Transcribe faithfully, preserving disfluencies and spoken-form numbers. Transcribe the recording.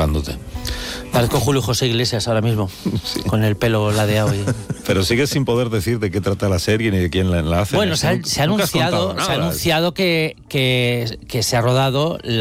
buscándote. Parezco Julio José Iglesias ahora mismo, sí. Con el pelo ladeado. Y... Pero sigues sin poder decir de qué trata la serie ni de quién la, la hace. Bueno, se ha, se ha anunciado, se ha anunciado que, que, que se ha rodado la